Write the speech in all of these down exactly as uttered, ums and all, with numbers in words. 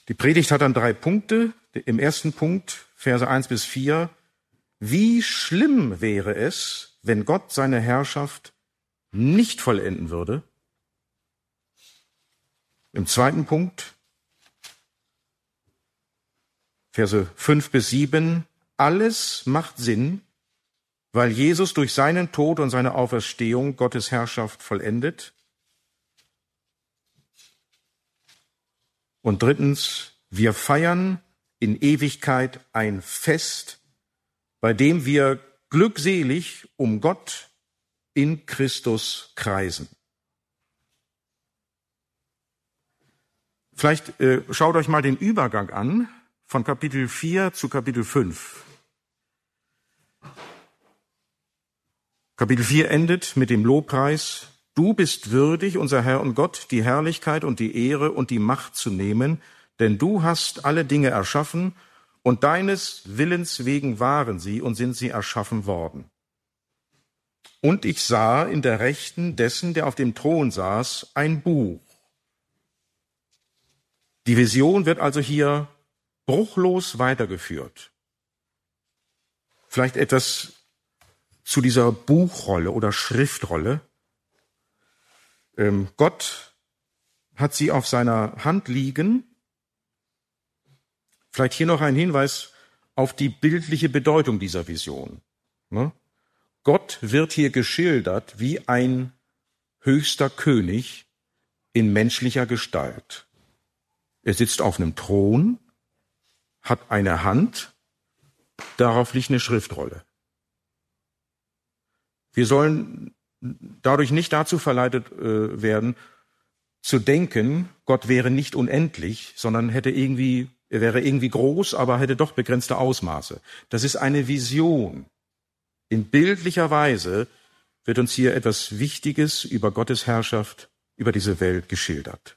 Die Predigt hat dann drei Punkte. Im ersten Punkt, Verse eins bis vier. Wie schlimm wäre es, wenn Gott seine Herrschaft nicht vollenden würde? Im zweiten Punkt, Verse fünf bis sieben. Alles macht Sinn, weil Jesus durch seinen Tod und seine Auferstehung Gottes Herrschaft vollendet. Und drittens, wir feiern in Ewigkeit ein Fest, bei dem wir glückselig um Gott in Christus kreisen. Vielleicht äh, schaut euch mal den Übergang an von Kapitel vier zu Kapitel fünf. Kapitel vier endet mit dem Lobpreis. Du bist würdig, unser Herr und Gott, die Herrlichkeit und die Ehre und die Macht zu nehmen, denn du hast alle Dinge erschaffen und deines Willens wegen waren sie und sind sie erschaffen worden. Und ich sah in der Rechten dessen, der auf dem Thron saß, ein Buch. Die Vision wird also hier bruchlos weitergeführt. Vielleicht etwas zu dieser Buchrolle oder Schriftrolle. Ähm, Gott hat sie auf seiner Hand liegen. Vielleicht hier noch ein Hinweis auf die bildliche Bedeutung dieser Vision. Ne? Gott wird hier geschildert wie ein höchster König in menschlicher Gestalt. Er sitzt auf einem Thron, hat eine Hand, darauf liegt eine Schriftrolle. Wir sollen dadurch nicht dazu verleitet äh, werden, zu denken, Gott wäre nicht unendlich, sondern hätte irgendwie, er wäre irgendwie groß, aber hätte doch begrenzte Ausmaße. Das ist eine Vision. In bildlicher Weise wird uns hier etwas Wichtiges über Gottes Herrschaft über diese Welt geschildert.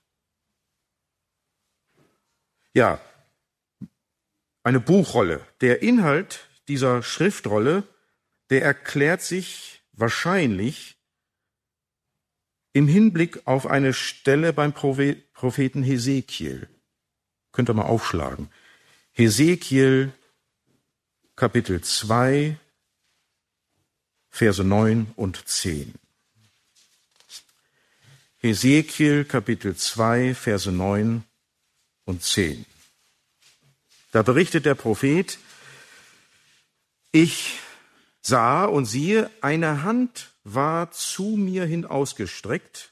Ja, eine Buchrolle. Der Inhalt dieser Schriftrolle, der erklärt sich wahrscheinlich im Hinblick auf eine Stelle beim Propheten Hesekiel. Könnt ihr mal aufschlagen. Hesekiel Kapitel zwei, Verse neun und zehn. Hesekiel Kapitel zwei, Verse neun und zehn. Da berichtet der Prophet: Ich sah und siehe, eine Hand war zu mir hin ausgestreckt.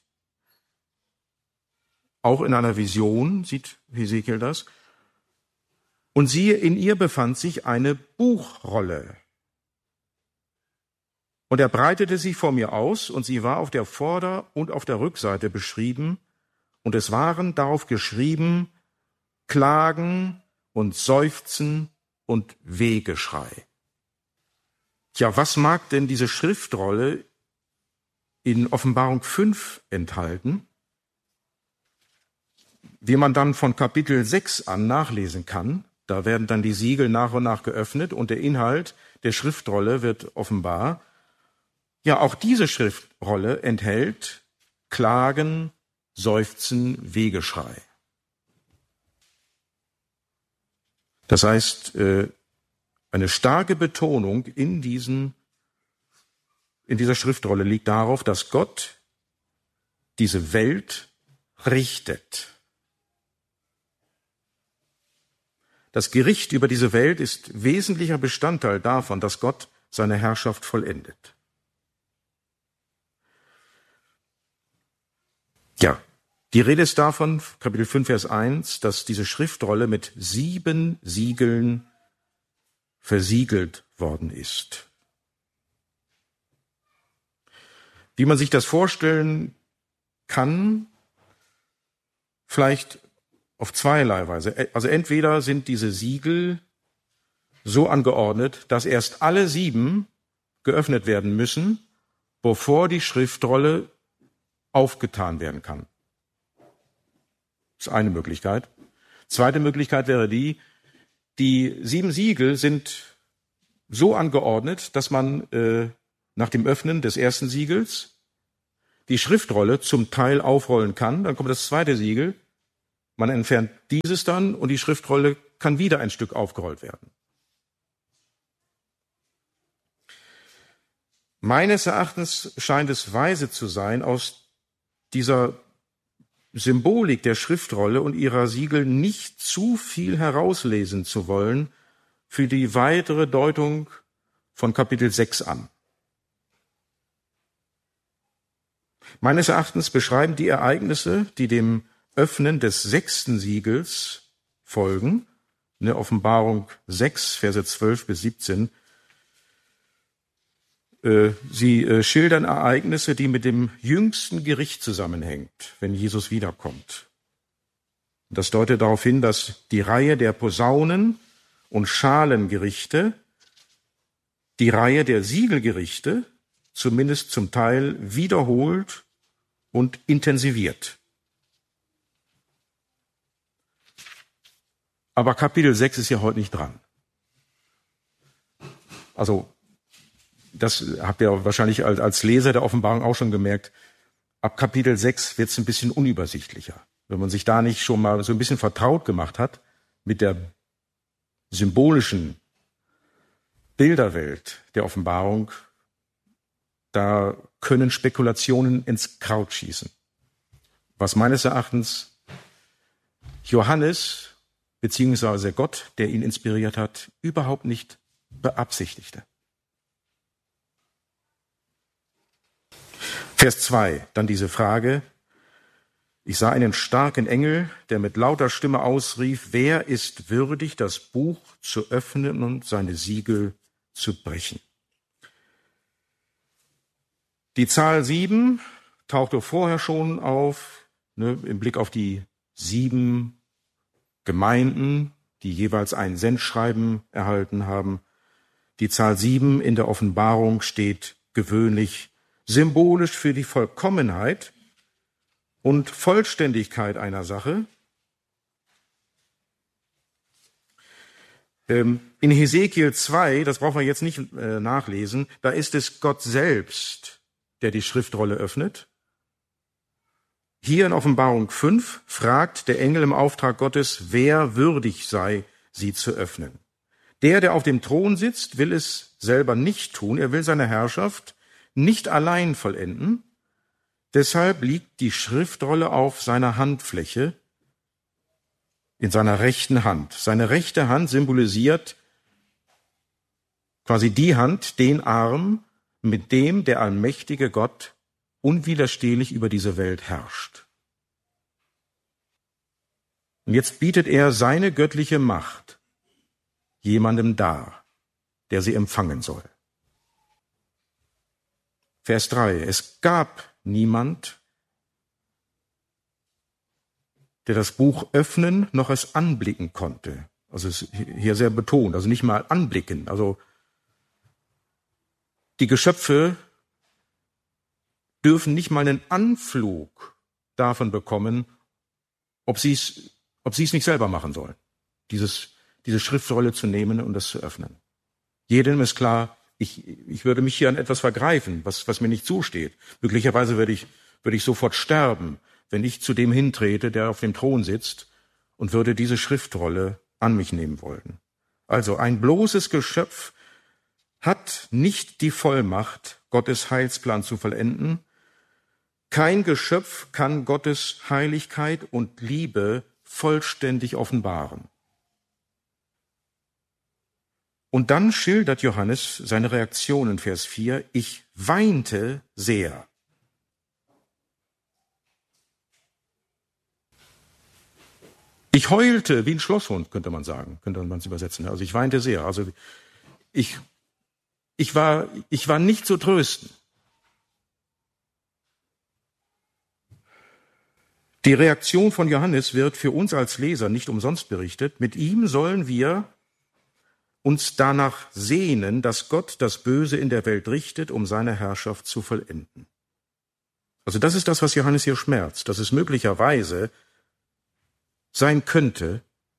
Auch in einer Vision sieht Hesekiel das. Und siehe, in ihr befand sich eine Buchrolle. Und er breitete sie vor mir aus, und sie war auf der Vorder- und auf der Rückseite beschrieben. Und es waren darauf geschrieben Klagen und Seufzen und Wehgeschrei. Tja, was mag denn diese Schriftrolle in Offenbarung fünf enthalten? Wie man dann von Kapitel sechs an nachlesen kann, da werden dann die Siegel nach und nach geöffnet und der Inhalt der Schriftrolle wird offenbar. Ja, auch diese Schriftrolle enthält Klagen, Seufzen, Wehgeschrei. Das heißt, eine starke Betonung in diesen, in dieser Schriftrolle liegt darauf, dass Gott diese Welt richtet. Das Gericht über diese Welt ist wesentlicher Bestandteil davon, dass Gott seine Herrschaft vollendet. Ja, die Rede ist davon, Kapitel fünf, Vers eins, dass diese Schriftrolle mit sieben Siegeln versiegelt worden ist. Wie man sich das vorstellen kann, vielleicht auf zweierlei Weise. Also entweder sind diese Siegel so angeordnet, dass erst alle sieben geöffnet werden müssen, bevor die Schriftrolle aufgetan werden kann. Das ist eine Möglichkeit. Zweite Möglichkeit wäre die, die sieben Siegel sind so angeordnet, dass man äh, nach dem Öffnen des ersten Siegels die Schriftrolle zum Teil aufrollen kann. Dann kommt das zweite Siegel. Man entfernt dieses dann und die Schriftrolle kann wieder ein Stück aufgerollt werden. Meines Erachtens scheint es weise zu sein, aus dieser Symbolik der Schriftrolle und ihrer Siegel nicht zu viel herauslesen zu wollen für die weitere Deutung von Kapitel sechs an. Meines Erachtens beschreiben die Ereignisse, die dem Öffnen des sechsten Siegels folgen, in der Offenbarung sechs, Verse zwölf bis siebzehn, äh, sie äh, schildern Ereignisse, die mit dem jüngsten Gericht zusammenhängt, wenn Jesus wiederkommt. Das deutet darauf hin, dass die Reihe der Posaunen- und Schalengerichte, die Reihe der Siegelgerichte, zumindest zum Teil wiederholt und intensiviert. Aber Kapitel sechs ist ja heute nicht dran. Also, das habt ihr wahrscheinlich als Leser der Offenbarung auch schon gemerkt. Ab Kapitel sechs wird es ein bisschen unübersichtlicher. Wenn man sich da nicht schon mal so ein bisschen vertraut gemacht hat mit der symbolischen Bilderwelt der Offenbarung, da können Spekulationen ins Kraut schießen. Was meines Erachtens Johannes beziehungsweise Gott, der ihn inspiriert hat, überhaupt nicht beabsichtigte. Vers zwei, dann diese Frage: Ich sah einen starken Engel, der mit lauter Stimme ausrief: Wer ist würdig, das Buch zu öffnen und seine Siegel zu brechen? Die Zahl sieben tauchte vorher schon auf, ne, im Blick auf die sieben Gemeinden, die jeweils ein Sendschreiben erhalten haben. Die Zahl sieben in der Offenbarung steht gewöhnlich symbolisch für die Vollkommenheit und Vollständigkeit einer Sache. In Hesekiel zwei, das brauchen wir jetzt nicht nachlesen, da ist es Gott selbst, der die Schriftrolle öffnet. Hier in Offenbarung fünf fragt der Engel im Auftrag Gottes, wer würdig sei, sie zu öffnen. Der, der auf dem Thron sitzt, will es selber nicht tun. Er will seine Herrschaft nicht allein vollenden. Deshalb liegt die Schriftrolle auf seiner Handfläche, in seiner rechten Hand. Seine rechte Hand symbolisiert quasi die Hand, den Arm, mit dem der allmächtige Gott unwiderstehlich über diese Welt herrscht. Und jetzt bietet er seine göttliche Macht jemandem dar, der sie empfangen soll. Vers drei. Es gab niemand, der das Buch öffnen noch es anblicken konnte. Also es ist hier sehr betont, also nicht mal anblicken. Also die Geschöpfe dürfen nicht mal einen Anflug davon bekommen, ob sie es ob sie es nicht selber machen sollen, dieses, diese Schriftrolle zu nehmen und das zu öffnen. Jedem ist klar, ich, ich würde mich hier an etwas vergreifen, was, was mir nicht zusteht. Möglicherweise würde ich, würde ich sofort sterben, wenn ich zu dem hintrete, der auf dem Thron sitzt, und würde diese Schriftrolle an mich nehmen wollen. Also ein bloßes Geschöpf hat nicht die Vollmacht, Gottes Heilsplan zu vollenden. Kein Geschöpf kann Gottes Heiligkeit und Liebe vollständig offenbaren. Und dann schildert Johannes seine Reaktion in Vers vier. Ich weinte sehr. Ich heulte wie ein Schlosshund, könnte man sagen, könnte man es übersetzen. Also ich weinte sehr. Also ich, ich war, ich war nicht zu trösten. Die Reaktion von Johannes wird für uns als Leser nicht umsonst berichtet. Mit ihm sollen wir uns danach sehnen, dass Gott das Böse in der Welt richtet, um seine Herrschaft zu vollenden. Also das ist das, was Johannes hier schmerzt, dass es möglicherweise sein könnte,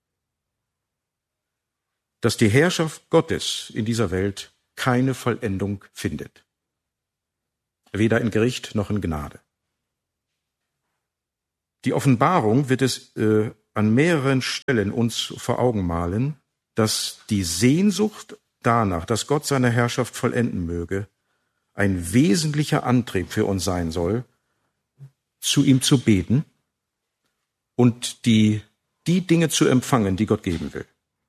dass die Herrschaft Gottes in dieser Welt keine Vollendung findet. Weder in Gericht noch in Gnade. Die Offenbarung wird es äh, an mehreren Stellen uns vor Augen malen, dass die Sehnsucht danach, dass Gott seine Herrschaft vollenden möge, ein wesentlicher Antrieb für uns sein soll, zu ihm zu beten und die, die Dinge zu empfangen, die Gott geben will.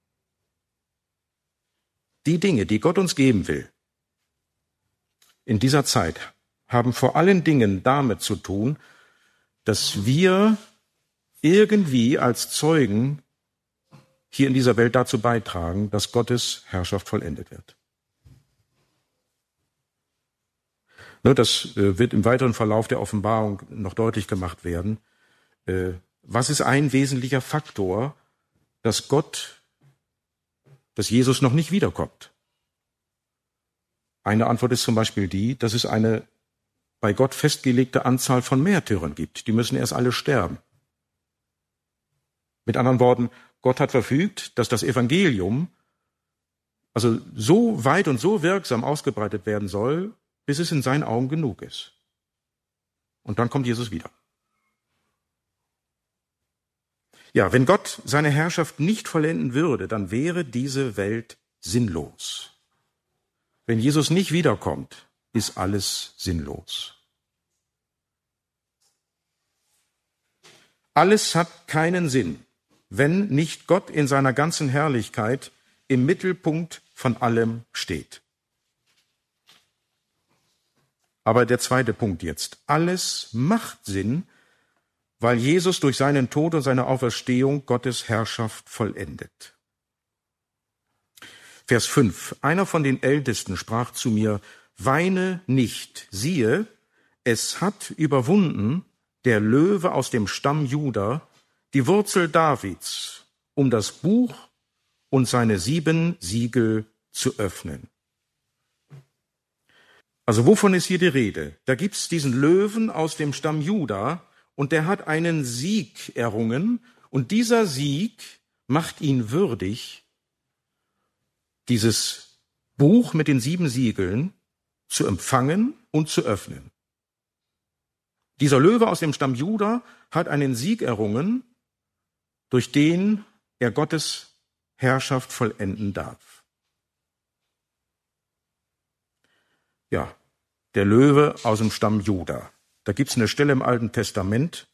Die Dinge, die Gott uns geben will, in dieser Zeit haben vor allen Dingen damit zu tun, dass wir irgendwie als Zeugen hier in dieser Welt dazu beitragen, dass Gottes Herrschaft vollendet wird. Das wird im weiteren Verlauf der Offenbarung noch deutlich gemacht werden. Was ist ein wesentlicher Faktor, dass Gott, dass Jesus noch nicht wiederkommt? Eine Antwort ist zum Beispiel die, dass es eine bei Gott festgelegte Anzahl von Märtyrern gibt. Die müssen erst alle sterben. Mit anderen Worten, Gott hat verfügt, dass das Evangelium also so weit und so wirksam ausgebreitet werden soll, bis es in seinen Augen genug ist. Und dann kommt Jesus wieder. Ja, wenn Gott seine Herrschaft nicht vollenden würde, dann wäre diese Welt sinnlos. Wenn Jesus nicht wiederkommt, ist alles sinnlos. Alles hat keinen Sinn, wenn nicht Gott in seiner ganzen Herrlichkeit im Mittelpunkt von allem steht. Aber der zweite Punkt jetzt. Alles macht Sinn, weil Jesus durch seinen Tod und seine Auferstehung Gottes Herrschaft vollendet. Vers fünf. Einer von den Ältesten sprach zu mir, weine nicht, siehe, es hat überwunden der Löwe aus dem Stamm Juda, die Wurzel Davids, um das Buch und seine sieben Siegel zu öffnen. Also wovon ist hier die Rede? Da gibt's diesen Löwen aus dem Stamm Juda und der hat einen Sieg errungen und dieser Sieg macht ihn würdig, dieses Buch mit den sieben Siegeln zu empfangen und zu öffnen. Dieser Löwe aus dem Stamm Juda hat einen Sieg errungen, durch den er Gottes Herrschaft vollenden darf. Ja, der Löwe aus dem Stamm Juda. Da gibt es eine Stelle im Alten Testament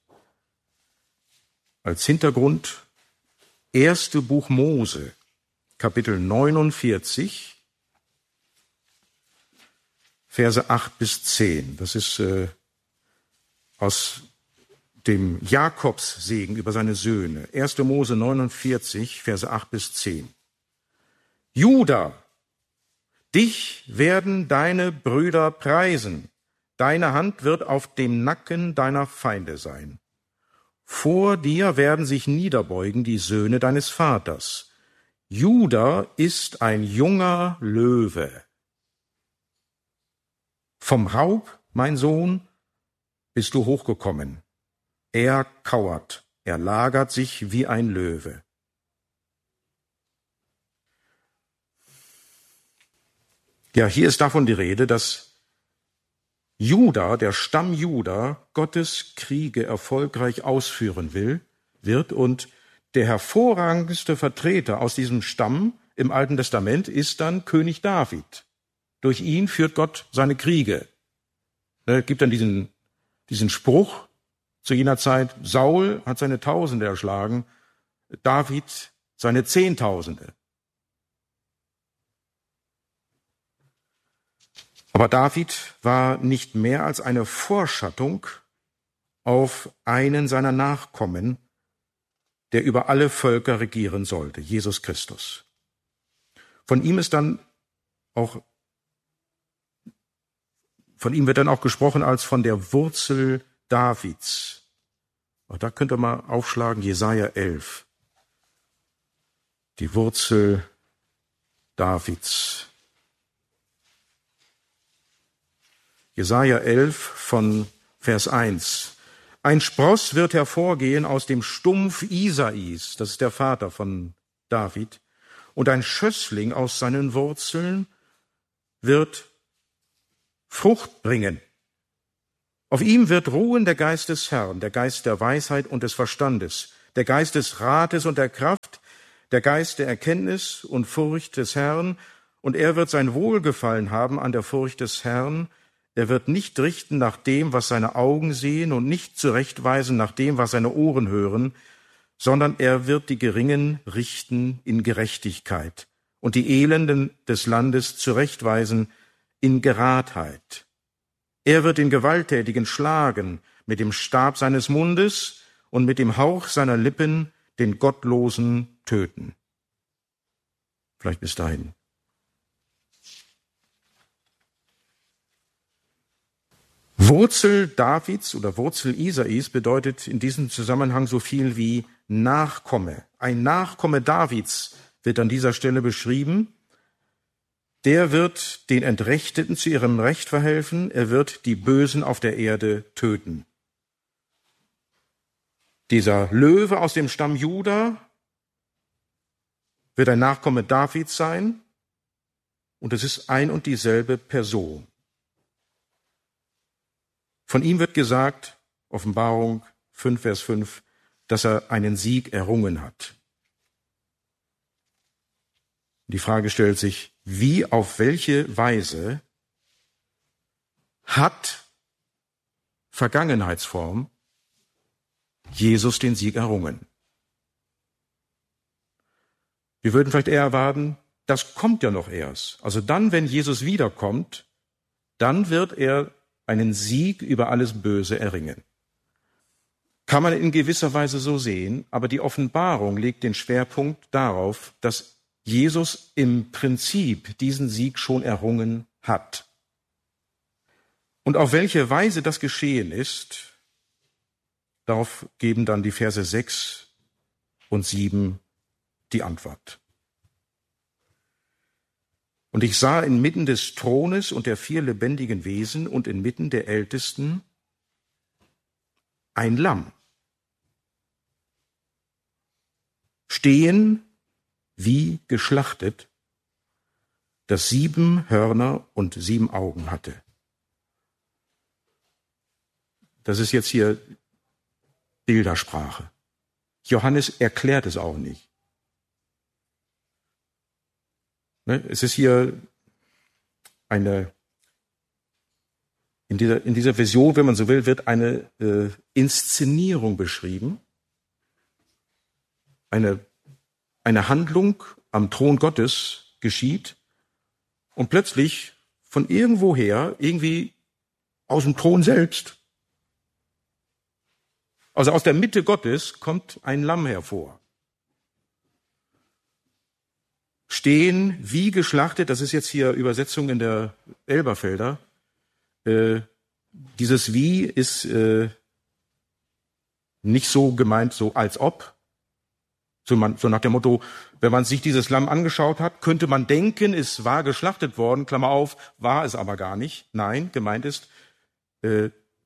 als Hintergrund, erste Buch Mose, Kapitel neunundvierzig, Verse acht bis zehn. Das ist äh, aus dem Jakobssegen über seine Söhne. erste Mose neunundvierzig, Verse acht bis zehn. Juda, dich werden deine Brüder preisen. Deine Hand wird auf dem Nacken deiner Feinde sein. Vor dir werden sich niederbeugen die Söhne deines Vaters. Juda ist ein junger Löwe. Vom Raub, mein Sohn, bist du hochgekommen. Er kauert, er lagert sich wie ein Löwe. Ja, hier ist davon die Rede, dass Juda, der Stamm Juda, Gottes Kriege erfolgreich ausführen will, wird und der hervorragendste Vertreter aus diesem Stamm im Alten Testament ist dann König David. Durch ihn führt Gott seine Kriege. Es gibt dann diesen, diesen Spruch zu jener Zeit, Saul hat seine Tausende erschlagen, David seine Zehntausende. Aber David war nicht mehr als eine Vorschattung auf einen seiner Nachkommen, der über alle Völker regieren sollte, Jesus Christus. Von ihm ist dann auch, von ihm wird dann auch gesprochen als von der Wurzel Davids. Auch da könnt ihr mal aufschlagen, Jesaja elf. Die Wurzel Davids. Jesaja elf von Vers eins. Ein Spross wird hervorgehen aus dem Stumpf Isais, das ist der Vater von David, und ein Schössling aus seinen Wurzeln wird Frucht bringen. Auf ihm wird ruhen der Geist des Herrn, der Geist der Weisheit und des Verstandes, der Geist des Rates und der Kraft, der Geist der Erkenntnis und Furcht des Herrn, und er wird sein Wohlgefallen haben an der Furcht des Herrn. Er wird nicht richten nach dem, was seine Augen sehen, und nicht zurechtweisen nach dem, was seine Ohren hören, sondern er wird die Geringen richten in Gerechtigkeit und die Elenden des Landes zurechtweisen in Geradheit. Er wird den Gewalttätigen schlagen mit dem Stab seines Mundes und mit dem Hauch seiner Lippen den Gottlosen töten. Vielleicht bis dahin. Wurzel Davids oder Wurzel Isais bedeutet in diesem Zusammenhang so viel wie Nachkomme. Ein Nachkomme Davids wird an dieser Stelle beschrieben. Der wird den Entrechteten zu ihrem Recht verhelfen. Er wird die Bösen auf der Erde töten. Dieser Löwe aus dem Stamm Juda wird ein Nachkomme Davids sein. Und es ist ein und dieselbe Person. Von ihm wird gesagt, Offenbarung fünf, Vers fünf, dass er einen Sieg errungen hat. Die Frage stellt sich, wie, auf welche Weise hat Vergangenheitsform Jesus den Sieg errungen? Wir würden vielleicht eher erwarten, das kommt ja noch erst. Also dann, wenn Jesus wiederkommt, dann wird er einen Sieg über alles Böse erringen. Kann man in gewisser Weise so sehen, aber die Offenbarung legt den Schwerpunkt darauf, dass Jesus im Prinzip diesen Sieg schon errungen hat. Und auf welche Weise das geschehen ist, darauf geben dann die Verse sechs und sieben die Antwort. Und ich sah inmitten des Thrones und der vier lebendigen Wesen und inmitten der Ältesten ein Lamm stehen wie geschlachtet, das sieben Hörner und sieben Augen hatte. Das ist jetzt hier Bildersprache. Johannes erklärt es auch nicht. Es ist hier eine, in dieser, in dieser Vision, wenn man so will, wird eine äh, Inszenierung beschrieben. Eine, eine Handlung am Thron Gottes geschieht und plötzlich von irgendwoher, irgendwie aus dem Thron selbst, also aus der Mitte Gottes, kommt ein Lamm hervor. Stehen wie geschlachtet, das ist jetzt hier Übersetzung in der Elberfelder. Äh, dieses wie ist äh, nicht so gemeint, so als ob. So, man, so nach dem Motto, wenn man sich dieses Lamm angeschaut hat, könnte man denken, es war geschlachtet worden, Klammer auf, war es aber gar nicht. Nein, gemeint ist, äh,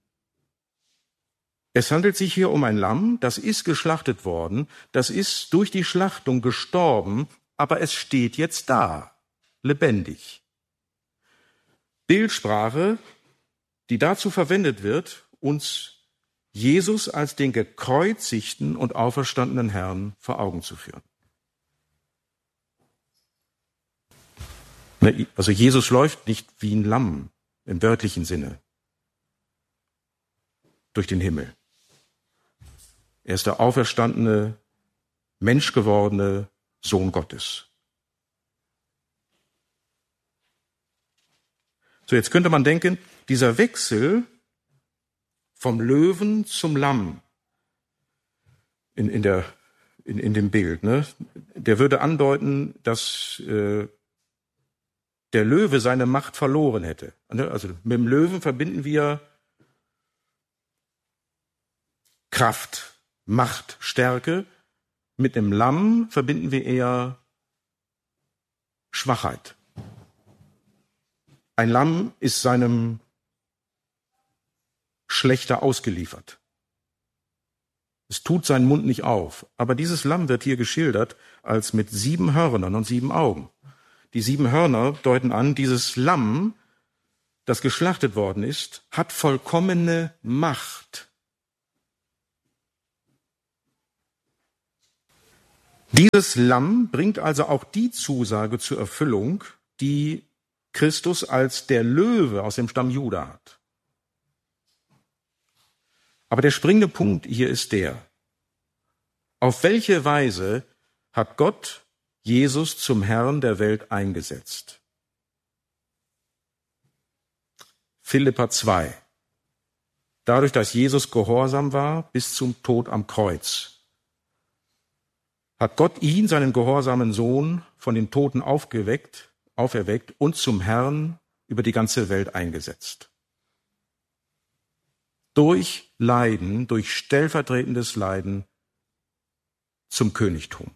es handelt sich hier um ein Lamm, das ist geschlachtet worden, das ist durch die Schlachtung gestorben, aber es steht jetzt da, lebendig. Bildsprache, die dazu verwendet wird, uns Jesus als den gekreuzigten und auferstandenen Herrn vor Augen zu führen. Also Jesus läuft nicht wie ein Lamm im wörtlichen Sinne durch den Himmel. Er ist der auferstandene, menschgewordene Sohn Gottes. So, jetzt könnte man denken, dieser Wechsel vom Löwen zum Lamm in, in, der, in, in dem Bild, ne, der würde andeuten, dass äh, der Löwe seine Macht verloren hätte. Also mit dem Löwen verbinden wir Kraft, Macht, Stärke. Mit dem Lamm verbinden wir eher Schwachheit. Ein Lamm ist seinem Schlächter ausgeliefert. Es tut seinen Mund nicht auf. Aber dieses Lamm wird hier geschildert als mit sieben Hörnern und sieben Augen. Die sieben Hörner deuten an, dieses Lamm, das geschlachtet worden ist, hat vollkommene Macht. Dieses Lamm bringt also auch die Zusage zur Erfüllung, die Christus als der Löwe aus dem Stamm Juda hat. Aber der springende Punkt hier ist der: Auf welche Weise hat Gott Jesus zum Herrn der Welt eingesetzt? Philipper zwei. Dadurch, dass Jesus gehorsam war bis zum Tod am Kreuz, hat Gott ihn, seinen gehorsamen Sohn, von den Toten aufgeweckt, auferweckt und zum Herrn über die ganze Welt eingesetzt. Durch Leiden, durch stellvertretendes Leiden zum Königtum.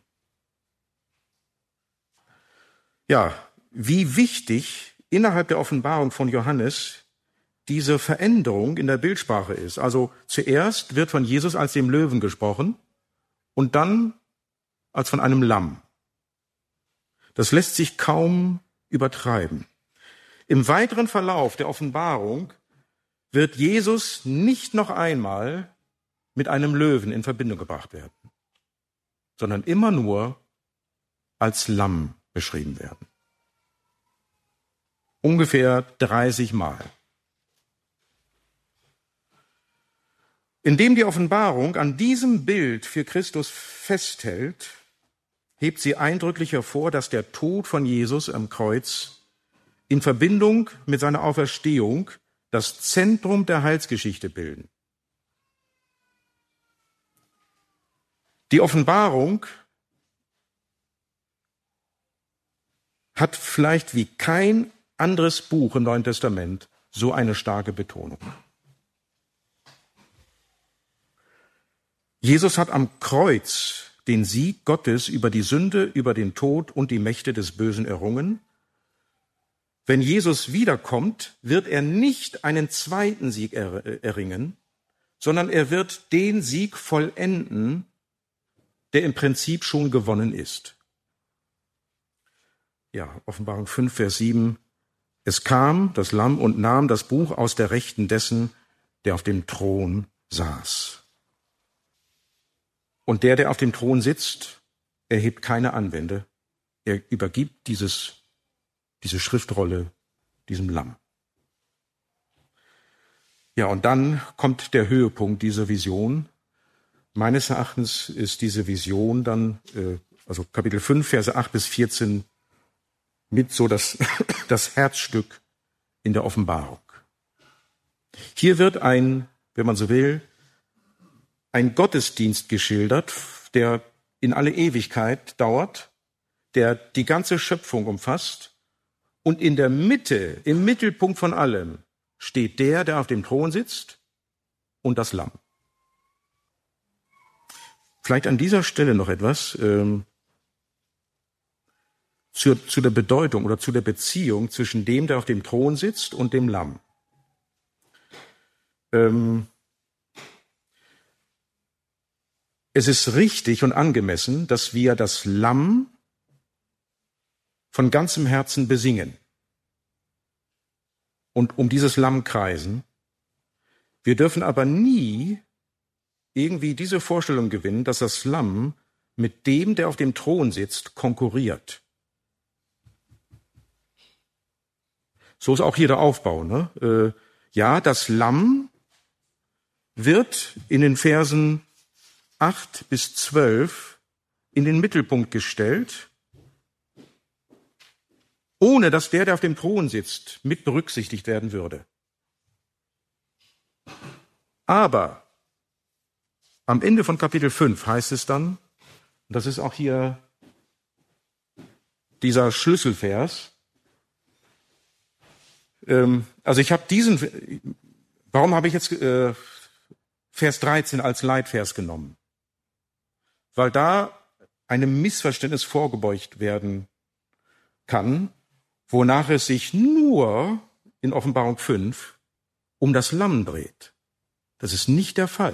Ja, wie wichtig innerhalb der Offenbarung von Johannes diese Veränderung in der Bildsprache ist. Also zuerst wird von Jesus als dem Löwen gesprochen und dann als von einem Lamm. Das lässt sich kaum übertreiben. Im weiteren Verlauf der Offenbarung wird Jesus nicht noch einmal mit einem Löwen in Verbindung gebracht werden, sondern immer nur als Lamm beschrieben werden. Ungefähr dreißig Mal. Indem die Offenbarung an diesem Bild für Christus festhält, hebt sie eindrücklich hervor, dass der Tod von Jesus am Kreuz in Verbindung mit seiner Auferstehung das Zentrum der Heilsgeschichte bilden. Die Offenbarung hat vielleicht wie kein anderes Buch im Neuen Testament so eine starke Betonung. Jesus hat am Kreuz den Sieg Gottes über die Sünde, über den Tod und die Mächte des Bösen errungen. Wenn Jesus wiederkommt, wird er nicht einen zweiten Sieg erringen, sondern er wird den Sieg vollenden, der im Prinzip schon gewonnen ist. Ja, Offenbarung fünf, Vers sieben. Es kam das Lamm und nahm das Buch aus der Rechten dessen, der auf dem Thron saß. Und der, der auf dem Thron sitzt, erhebt keine Anwände. Er übergibt dieses, diese Schriftrolle diesem Lamm. Ja, und dann kommt der Höhepunkt dieser Vision. Meines Erachtens ist diese Vision dann, äh, also Kapitel fünf, Verse acht bis vierzehn, mit so das, das Herzstück in der Offenbarung. Hier wird ein, wenn man so will, ein Gottesdienst geschildert, der in alle Ewigkeit dauert, der die ganze Schöpfung umfasst, und in der Mitte, im Mittelpunkt von allem, steht der, der auf dem Thron sitzt, und das Lamm. Vielleicht an dieser Stelle noch etwas ähm, zu, zu der Bedeutung oder zu der Beziehung zwischen dem, der auf dem Thron sitzt, und dem Lamm. Ähm, Es ist richtig und angemessen, dass wir das Lamm von ganzem Herzen besingen und um dieses Lamm kreisen. Wir dürfen aber nie irgendwie diese Vorstellung gewinnen, dass das Lamm mit dem, der auf dem Thron sitzt, konkurriert. So ist auch hier der Aufbau. Ne? Äh, ja, das Lamm wird in den Versen acht bis zwölf in den Mittelpunkt gestellt, ohne dass der, der auf dem Thron sitzt, mit berücksichtigt werden würde. Aber am Ende von Kapitel fünf heißt es dann, und das ist auch hier dieser Schlüsselvers, ähm, also ich habe diesen, warum habe ich jetzt äh, Vers dreizehn als Leitvers genommen? Weil da einem Missverständnis vorgebeugt werden kann, wonach es sich nur in Offenbarung fünf um das Lamm dreht. Das ist nicht der Fall.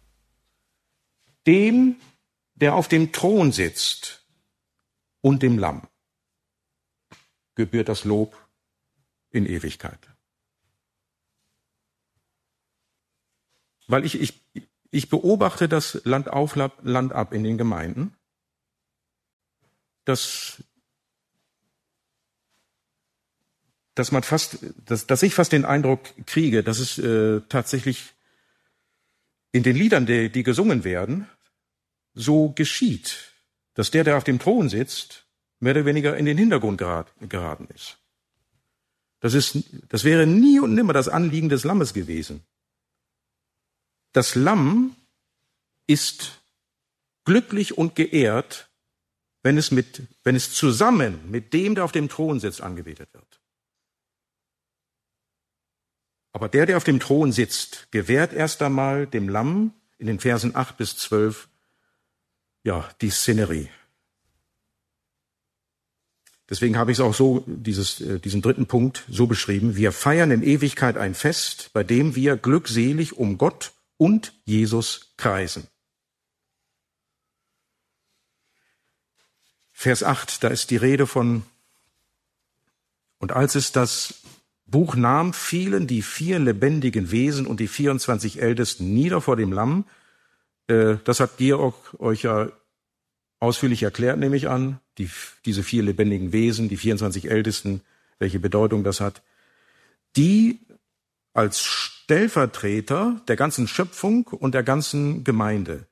Dem, der auf dem Thron sitzt, und dem Lamm gebührt das Lob in Ewigkeit. Weil ich, ich, ich beobachte das Land auf, Land ab in den Gemeinden dass, dass man fast, dass, dass ich fast den Eindruck kriege, dass es äh, tatsächlich in den Liedern, die, die gesungen werden, so geschieht, dass der, der auf dem Thron sitzt, mehr oder weniger in den Hintergrund geraten ist. Das ist, das wäre nie und nimmer das Anliegen des Lammes gewesen. Das Lamm ist glücklich und geehrt, wenn es mit, wenn es zusammen mit dem, der auf dem Thron sitzt, angebetet wird. Aber der, der auf dem Thron sitzt, gewährt erst einmal dem Lamm in den Versen acht bis zwölf, ja, die Szenerie. Deswegen habe ich es auch so, dieses, diesen dritten Punkt so beschrieben. Wir feiern in Ewigkeit ein Fest, bei dem wir glückselig um Gott und Jesus kreisen. Vers acht, da ist die Rede von, und als es das Buch nahm, fielen die vier lebendigen Wesen und die vierundzwanzig Ältesten nieder vor dem Lamm. Äh, das hat Georg euch ja ausführlich erklärt, nehme ich an, die, diese vier lebendigen Wesen, die vierundzwanzig Ältesten, welche Bedeutung das hat, die als Stellvertreter der ganzen Schöpfung und der ganzen Gemeinde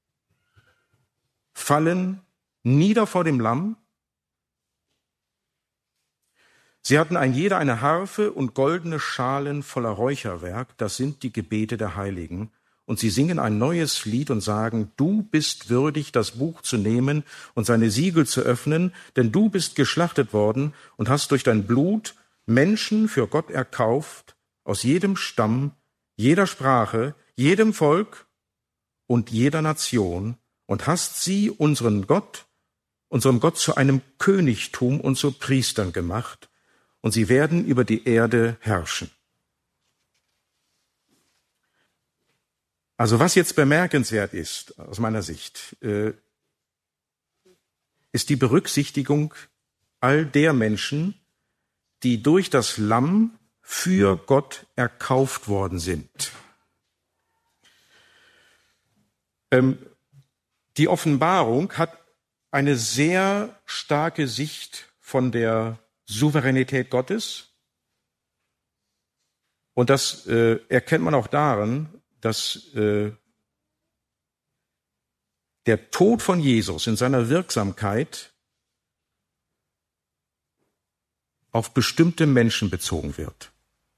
fallen nieder vor dem Lamm. Sie hatten ein jeder eine Harfe und goldene Schalen voller Räucherwerk, das sind die Gebete der Heiligen. Und sie singen ein neues Lied und sagen, du bist würdig, das Buch zu nehmen und seine Siegel zu öffnen, denn du bist geschlachtet worden und hast durch dein Blut Menschen für Gott erkauft, aus jedem Stamm, jeder Sprache, jedem Volk und jeder Nation, und hast sie unseren Gott, unserem Gott zu einem Königtum und zu Priestern gemacht, und sie werden über die Erde herrschen. Also was jetzt bemerkenswert ist, aus meiner Sicht, äh, ist die Berücksichtigung all der Menschen, die durch das Lamm für Gott erkauft worden sind. Ähm, die Offenbarung hat eine sehr starke Sicht von der Souveränität Gottes. Und das äh, erkennt man auch daran, dass äh, der Tod von Jesus in seiner Wirksamkeit auf bestimmte Menschen bezogen wird.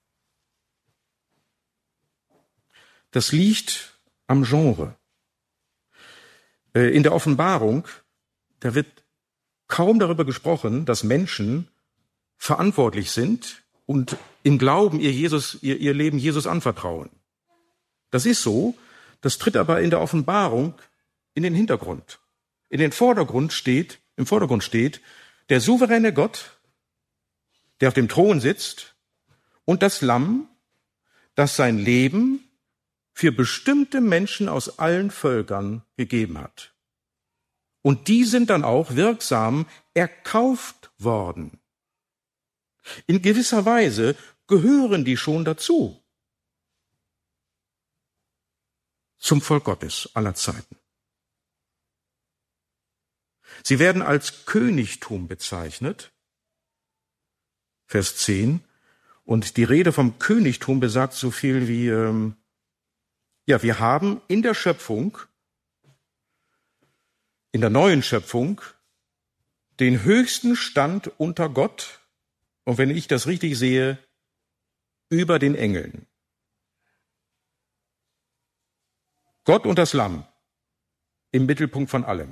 Das liegt am Genre. Äh, in der Offenbarung, da wird kaum darüber gesprochen, dass Menschen verantwortlich sind und im Glauben ihr, Jesus, ihr, ihr Leben Jesus anvertrauen. Das ist so, das tritt aber in der Offenbarung in den Hintergrund. In den Vordergrund steht, im Vordergrund steht der souveräne Gott, der auf dem Thron sitzt, und das Lamm, das sein Leben für bestimmte Menschen aus allen Völkern gegeben hat. Und die sind dann auch wirksam erkauft worden. In gewisser Weise gehören die schon dazu. Zum Volk Gottes aller Zeiten. Sie werden als Königtum bezeichnet, Vers zehn, und die Rede vom Königtum besagt so viel wie, ähm, ja, wir haben in der Schöpfung, in der neuen Schöpfung, den höchsten Stand unter Gott, und wenn ich das richtig sehe, über den Engeln. Gott und das Lamm im Mittelpunkt von allem.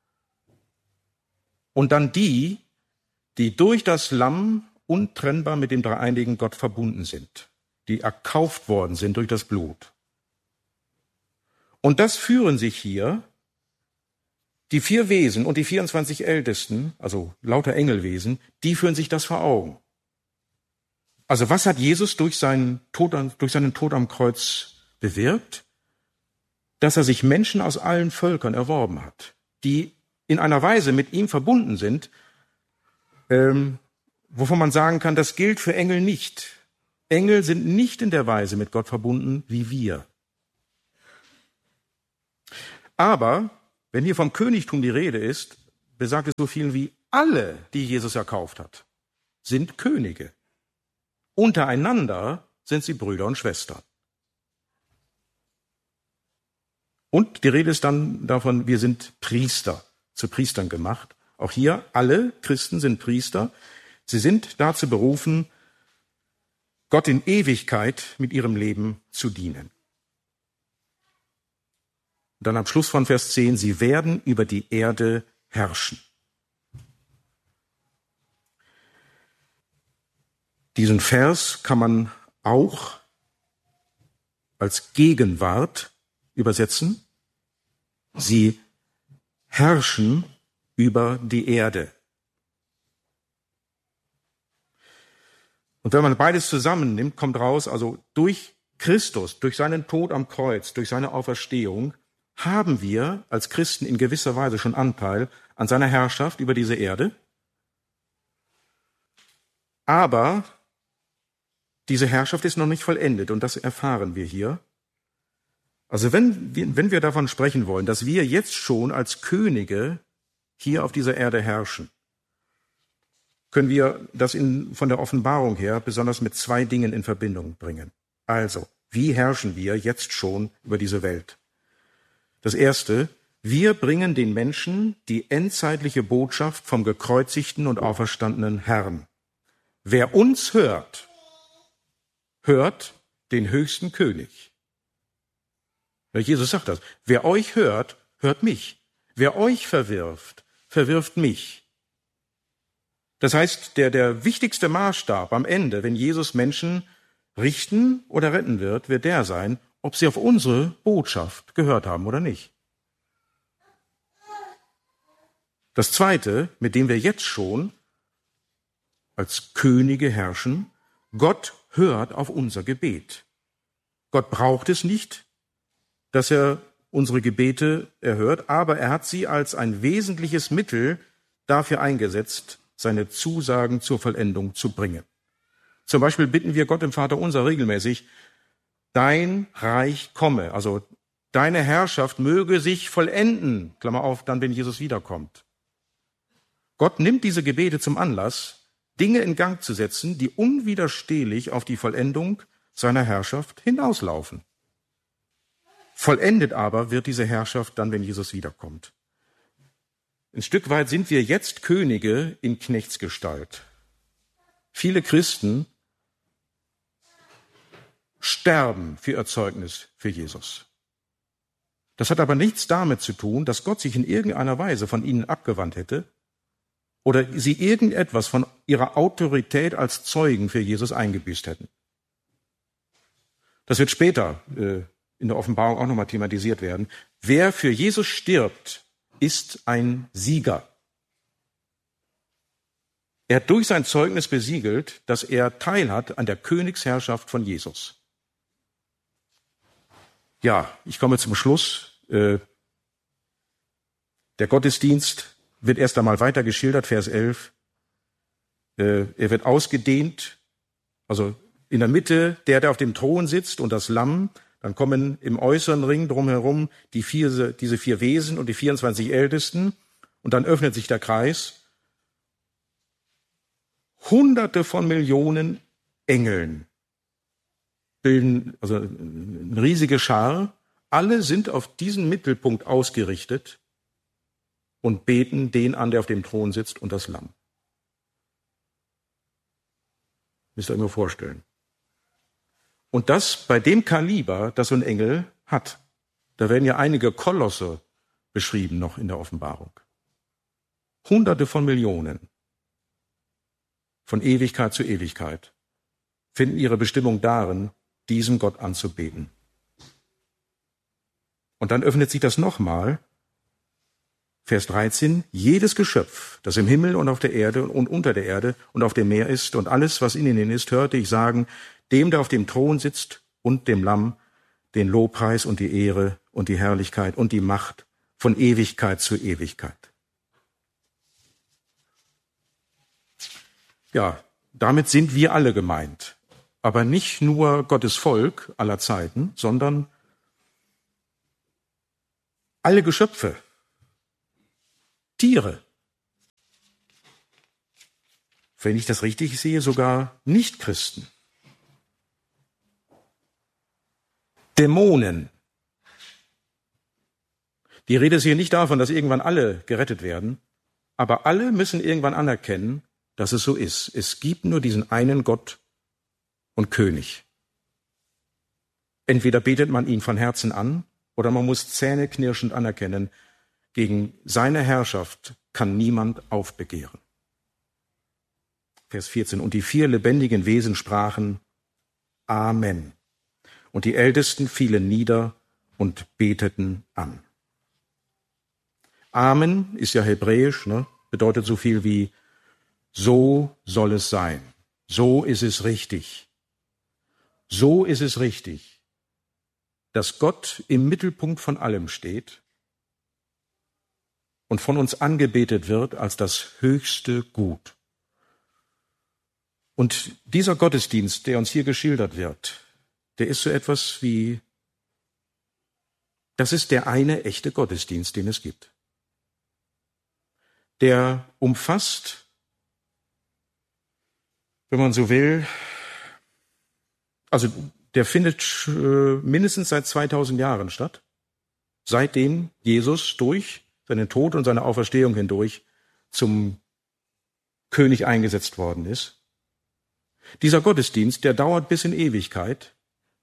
Und dann die, die durch das Lamm untrennbar mit dem dreieinigen Gott verbunden sind, die erkauft worden sind durch das Blut. Und das führen sich hier die vier Wesen und die vierundzwanzig Ältesten, also lauter Engelwesen, die führen sich das vor Augen. Also was hat Jesus durch seinen Tod, durch seinen Tod am Kreuz bewirkt? Dass er sich Menschen aus allen Völkern erworben hat, die in einer Weise mit ihm verbunden sind, ähm, wovon man sagen kann, das gilt für Engel nicht. Engel sind nicht in der Weise mit Gott verbunden wie wir. Aber wenn hier vom Königtum die Rede ist, besagt es so viel wie alle, die Jesus erkauft hat, sind Könige. Untereinander sind sie Brüder und Schwestern. Und die Rede ist dann davon, wir sind Priester, zu Priestern gemacht. Auch hier, alle Christen sind Priester. Sie sind dazu berufen, Gott in Ewigkeit mit ihrem Leben zu dienen. Und dann am Schluss von Vers zehn, sie werden über die Erde herrschen. Diesen Vers kann man auch als Gegenwart übersetzen. Sie herrschen über die Erde. Und wenn man beides zusammennimmt, kommt raus, also durch Christus, durch seinen Tod am Kreuz, durch seine Auferstehung, haben wir als Christen in gewisser Weise schon Anteil an seiner Herrschaft über diese Erde. Aber diese Herrschaft ist noch nicht vollendet und das erfahren wir hier. Also wenn wir, wenn wir davon sprechen wollen, dass wir jetzt schon als Könige hier auf dieser Erde herrschen, können wir das in, von der Offenbarung her besonders mit zwei Dingen in Verbindung bringen. Also, wie herrschen wir jetzt schon über diese Welt? Das Erste, wir bringen den Menschen die endzeitliche Botschaft vom gekreuzigten und auferstandenen Herrn. Wer uns hört, hört den höchsten König. Jesus sagt das. Wer euch hört, hört mich. Wer euch verwirft, verwirft mich. Das heißt, der, der wichtigste Maßstab am Ende, wenn Jesus Menschen richten oder retten wird, wird der sein, ob sie auf unsere Botschaft gehört haben oder nicht. Das Zweite, mit dem wir jetzt schon als Könige herrschen, Gott hört auf unser Gebet. Gott braucht es nicht, dass er unsere Gebete erhört, aber er hat sie als ein wesentliches Mittel dafür eingesetzt, seine Zusagen zur Vollendung zu bringen. Zum Beispiel bitten wir Gott im Vaterunser regelmäßig, dein Reich komme, also deine Herrschaft möge sich vollenden, Klammer auf, dann, wenn Jesus wiederkommt. Gott nimmt diese Gebete zum Anlass, Dinge in Gang zu setzen, die unwiderstehlich auf die Vollendung seiner Herrschaft hinauslaufen. Vollendet aber wird diese Herrschaft dann, wenn Jesus wiederkommt. Ein Stück weit sind wir jetzt Könige in Knechtsgestalt. Viele Christen sterben für ihr Zeugnis für Jesus. Das hat aber nichts damit zu tun, dass Gott sich in irgendeiner Weise von ihnen abgewandt hätte oder sie irgendetwas von ihrer Autorität als Zeugen für Jesus eingebüßt hätten. Das wird später äh, in der Offenbarung auch nochmal thematisiert werden. Wer für Jesus stirbt, ist ein Sieger. Er hat durch sein Zeugnis besiegelt, dass er teilhat an der Königsherrschaft von Jesus. Ja, ich komme zum Schluss. Der Gottesdienst wird erst einmal weiter geschildert, Vers elf. Er wird ausgedehnt, also in der Mitte der, der auf dem Thron sitzt und das Lamm. Dann kommen im äußeren Ring drumherum die vier, diese vier Wesen und die vierundzwanzig Ältesten. Und dann öffnet sich der Kreis. Hunderte von Millionen Engeln bilden also eine riesige Schar. Alle sind auf diesen Mittelpunkt ausgerichtet und beten den an, der auf dem Thron sitzt und das Lamm. Müsst ihr euch mal vorstellen. Und das bei dem Kaliber, das so ein Engel hat. Da werden ja einige Kolosse beschrieben noch in der Offenbarung. Hunderte von Millionen von Ewigkeit zu Ewigkeit finden ihre Bestimmung darin, diesem Gott anzubeten. Und dann öffnet sich das nochmal. Vers dreizehn, jedes Geschöpf, das im Himmel und auf der Erde und unter der Erde und auf dem Meer ist und alles, was in ihnen ist, hörte ich sagen, dem, der auf dem Thron sitzt und dem Lamm, den Lobpreis und die Ehre und die Herrlichkeit und die Macht von Ewigkeit zu Ewigkeit. Ja, damit sind wir alle gemeint. Aber nicht nur Gottes Volk aller Zeiten, sondern alle Geschöpfe, Tiere, wenn ich das richtig sehe, sogar Nichtchristen. Dämonen. Die Rede ist hier nicht davon, dass irgendwann alle gerettet werden, aber alle müssen irgendwann anerkennen, dass es so ist. Es gibt nur diesen einen Gott und König. Entweder betet man ihn von Herzen an, oder man muss zähneknirschend anerkennen, gegen seine Herrschaft kann niemand aufbegehren. Vers vierzehn. Und die vier lebendigen Wesen sprachen Amen. Und die Ältesten fielen nieder und beteten an. Amen ist ja hebräisch, ne? Bedeutet so viel wie so soll es sein. So ist es richtig. So ist es richtig, dass Gott im Mittelpunkt von allem steht und von uns angebetet wird als das höchste Gut. Und dieser Gottesdienst, der uns hier geschildert wird, der ist so etwas wie, das ist der eine echte Gottesdienst, den es gibt. Der umfasst, wenn man so will, also der findet äh, mindestens seit zweitausend Jahren statt, seitdem Jesus durch seinen Tod und seine Auferstehung hindurch zum König eingesetzt worden ist. Dieser Gottesdienst, der dauert bis in Ewigkeit.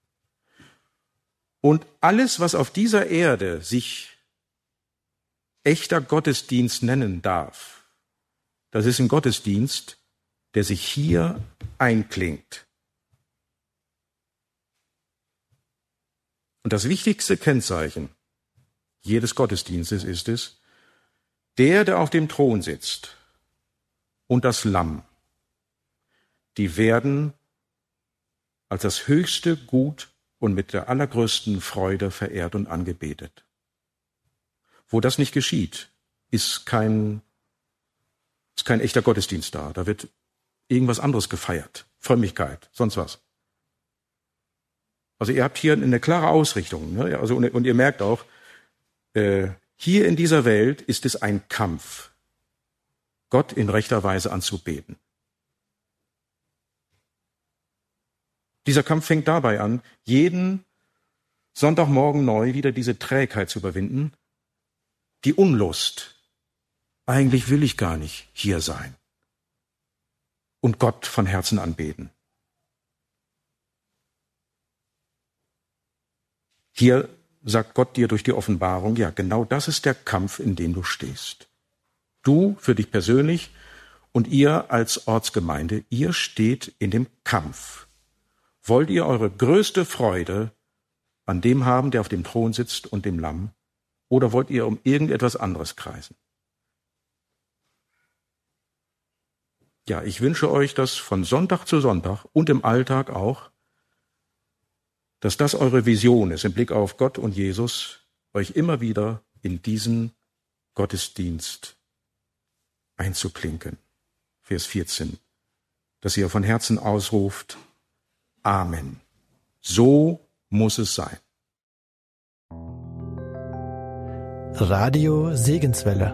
Und alles, was auf dieser Erde sich echter Gottesdienst nennen darf, das ist ein Gottesdienst, der sich hier einklingt. Und das wichtigste Kennzeichen jedes Gottesdienstes ist es, der, der auf dem Thron sitzt, und das Lamm, die werden als das höchste Gut und mit der allergrößten Freude verehrt und angebetet. Wo das nicht geschieht, ist kein, ist kein echter Gottesdienst da. Da wird irgendwas anderes gefeiert. Frömmigkeit, sonst was. Also ihr habt hier eine klare Ausrichtung. Ne? Also, und, und ihr merkt auch, äh, hier in dieser Welt ist es ein Kampf, Gott in rechter Weise anzubeten. Dieser Kampf fängt dabei an, jeden Sonntagmorgen neu wieder diese Trägheit zu überwinden, die Unlust. Eigentlich will ich gar nicht hier sein und Gott von Herzen anbeten. Hier sagt Gott dir durch die Offenbarung, ja, genau das ist der Kampf, in dem du stehst. Du für dich persönlich und ihr als Ortsgemeinde, ihr steht in dem Kampf. Wollt ihr eure größte Freude an dem haben, der auf dem Thron sitzt und dem Lamm, oder wollt ihr um irgendetwas anderes kreisen? Ja, ich wünsche euch das von Sonntag zu Sonntag und im Alltag auch, dass das eure Vision ist im Blick auf Gott und Jesus, euch immer wieder in diesen Gottesdienst einzuklinken. Vers vierzehn, dass ihr von Herzen ausruft, Amen. So muss es sein. Radio Segenswelle.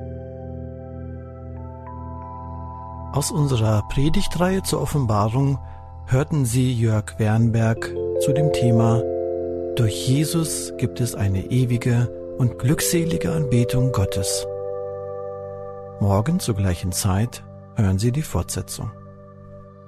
Aus unserer Predigtreihe zur Offenbarung hörten Sie Jörg Wernberg zu dem Thema Durch Jesus gibt es eine ewige und glückselige Anbetung Gottes. Morgen zur gleichen Zeit hören Sie die Fortsetzung.